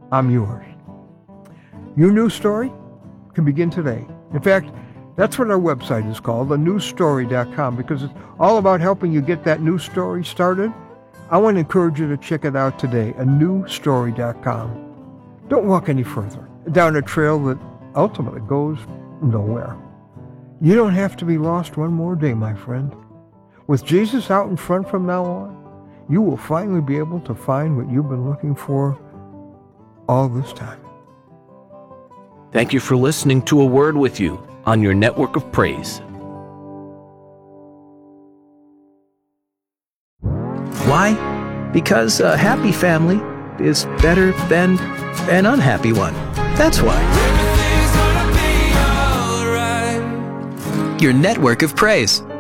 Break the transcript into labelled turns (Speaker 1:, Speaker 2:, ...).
Speaker 1: I'm yours. Your news story can begin today. In fact, that's what our website is called, thenewsstory.com, because it's all about helping you get that news story started. I want to encourage you to check it out today, thenewsstory.com. Don't walk any further down a trail that ultimately goes nowhere. You don't have to be lost one more day, my friend. With Jesus out in front from now on, you will finally be able to find what you've been looking for all this time.
Speaker 2: Thank you for listening to A Word With You on your network of praise.
Speaker 3: Why? Because a happy family is better than an unhappy one. That's why. Your network of praise.